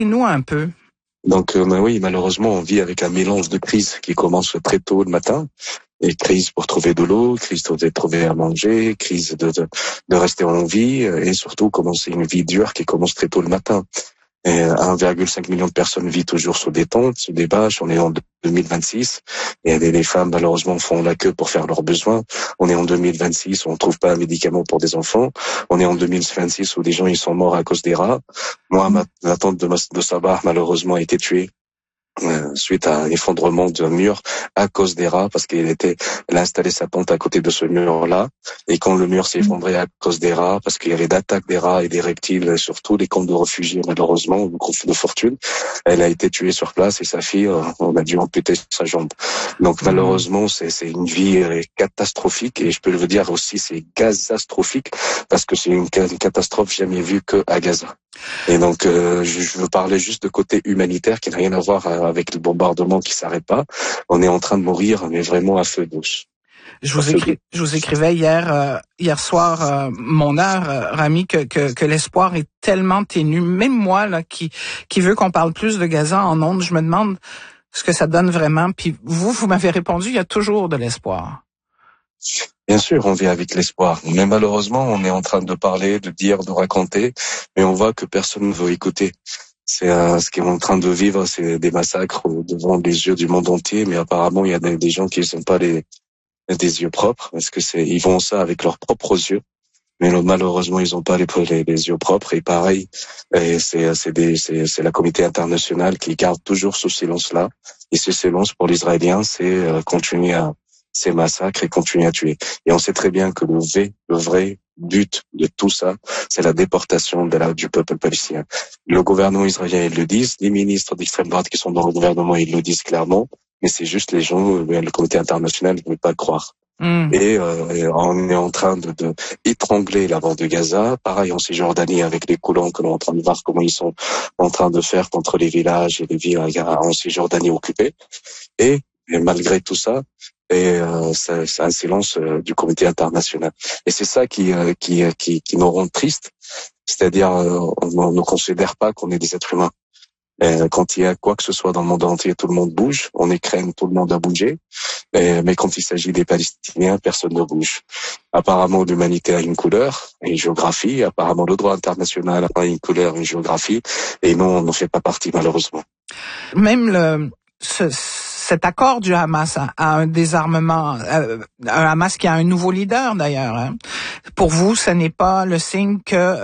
Nous un peu. Donc oui, malheureusement, on vit avec un mélange de crises qui commence très tôt le matin. Et crise pour trouver de l'eau, crise pour trouver à manger, crise de rester en vie, et surtout commencer une vie dure qui commence très tôt le matin. Et 1,5 million de personnes vivent toujours sous des tentes, sous des bâches. On est en 2026 et les femmes malheureusement font la queue pour faire leurs besoins. On est en 2026 où on trouve pas un médicament pour des enfants. On est en 2026 où des gens ils sont morts à cause des rats. Moi, ma tante de Sabah malheureusement a été tuée suite à un effondrement d'un mur à cause des rats, parce elle a installé sa tente à côté de ce mur-là, et quand le mur s'est effondré à cause des rats, parce qu'il y avait d'attaques des rats et des reptiles, surtout les camps de réfugiés malheureusement, le groupe de fortune, elle a été tuée sur place et sa fille, on a dû amputer sa jambe. Donc malheureusement, c'est une vie catastrophique, et je peux le dire aussi, c'est gazastrophique, parce que c'est une catastrophe jamais vue que à Gaza. Et donc, je veux parler juste de côté humanitaire qui n'a rien à voir avec le bombardement qui s'arrête pas. On est en train de mourir, mais vraiment à feu douce. Je vous écrivais hier soir, mon heure, Rami, que l'espoir est tellement ténu. Même moi, là, qui veut qu'on parle plus de Gaza en ondes, je me demande ce que ça donne vraiment. Puis vous m'avez répondu, il y a toujours de l'espoir. Bien sûr, on vit avec l'espoir. Mais malheureusement, on est en train de parler, de dire, de raconter, mais on voit que personne ne veut écouter. C'est ce qu'on est en train de vivre, c'est des massacres devant les yeux du monde entier, mais apparemment, il y a des gens qui ne sont pas des yeux propres, parce que ils font ça avec leurs propres yeux. Mais malheureusement, ils n'ont pas les yeux propres. Et pareil, c'est la communauté internationale qui garde toujours ce silence-là. Et ce silence pour l'Israélien, c'est continuer à ces massacres et continuer à tuer. Et on sait très bien que le vrai but de tout ça, c'est la déportation du peuple palestinien. Le gouvernement israélien, ils le disent. Les ministres d'extrême droite qui sont dans le gouvernement, ils le disent clairement. Mais c'est juste les gens, le comité international ne veut pas croire. Et on est en train de étrangler la bande de Gaza. Pareil en Cisjordanie avec les colons que l'on est en train de voir comment ils sont en train de faire contre les villages et les villes en Cisjordanie occupées. Et malgré tout ça, c'est un silence du comité international. Et c'est ça qui nous rend tristes. C'est-à-dire, on ne considère pas qu'on est des êtres humains. Quand il y a quoi que ce soit dans le monde entier, tout le monde bouge. On écrème, tout le monde a bougé. Mais quand il s'agit des Palestiniens, personne ne bouge. Apparemment, l'humanité a une couleur, une géographie. Apparemment, le droit international a une couleur, une géographie. Et nous, on n'en fait pas partie, malheureusement. Même cet accord du Hamas à un désarmement, un Hamas qui a un nouveau leader d'ailleurs. Hein. Pour vous, ce n'est pas le signe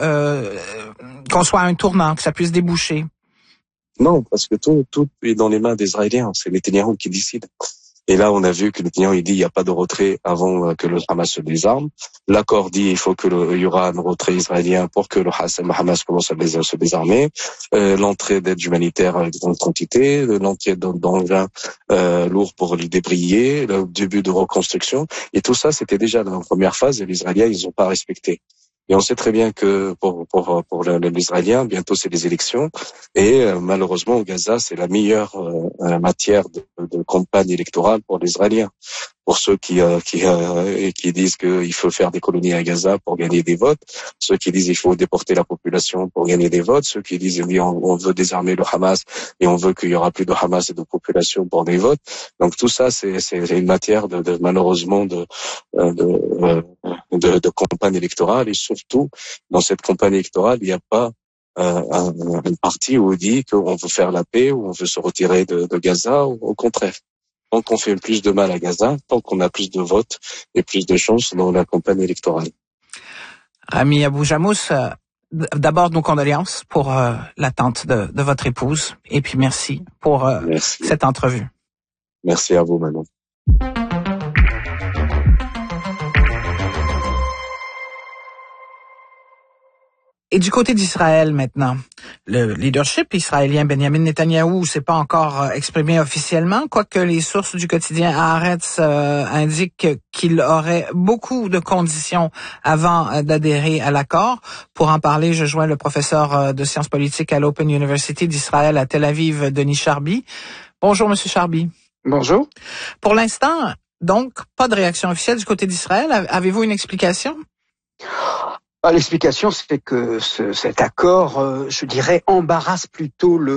qu'on soit à un tournant, que ça puisse déboucher? Non, parce que tout est dans les mains des Israéliens. C'est Netanyahou qui décide. Et là, on a vu que Netanyahou, il dit il n'y a pas de retrait avant que le Hamas se désarme. L'accord dit il faut il y aura un retrait israélien pour que le Hamas commence à se désarmer. L'entrée d'aide humanitaire en grande quantité, l'entrée d'engins lourds pour les débrayer, le début de reconstruction. Et tout ça, c'était déjà dans la première phase et les Israéliens, ils n'ont pas respecté. Et on sait très bien que pour l'Israélien, bientôt c'est les élections. Et malheureusement, au Gaza, c'est la meilleure matière de campagne électorale pour les Israéliens. Pour ceux qui disent qu'il faut faire des colonies à Gaza pour gagner des votes, ceux qui disent qu'il faut déporter la population pour gagner des votes, ceux qui disent on veut désarmer le Hamas et on veut qu'il y aura plus de Hamas et de population pour des votes. Donc tout ça, c'est une matière malheureusement de campagne électorale, et surtout dans cette campagne électorale, il n'y a pas un parti où on dit qu'on veut faire la paix, ou on veut se retirer de Gaza, ou au contraire. Tant qu'on fait plus de mal à Gaza, tant qu'on a plus de votes et plus de chances dans la campagne électorale. Rami Abou Jamous, d'abord nos condoléances pour l'attente de votre épouse, et puis merci pour cette entrevue. Merci à vous, Manon. Et du côté d'Israël maintenant, le leadership israélien Benjamin Netanyahou s'est pas encore exprimé officiellement, quoique les sources du quotidien Haaretz indiquent qu'il aurait beaucoup de conditions avant d'adhérer à l'accord. Pour en parler, je joins le professeur de sciences politiques à l'Open University d'Israël à Tel Aviv, Denis Charby. Bonjour, Monsieur Charby. Bonjour. Pour l'instant, donc, pas de réaction officielle du côté d'Israël. Avez-vous une explication? L'explication, c'est que cet accord, je dirais, embarrasse plutôt